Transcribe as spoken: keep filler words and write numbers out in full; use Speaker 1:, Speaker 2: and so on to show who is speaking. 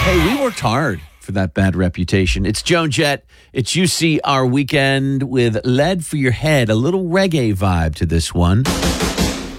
Speaker 1: Hey, we worked hard for that bad reputation. It's Joan Jett. It's U C R Weekend with Lead for Your Head. A little reggae vibe to this one.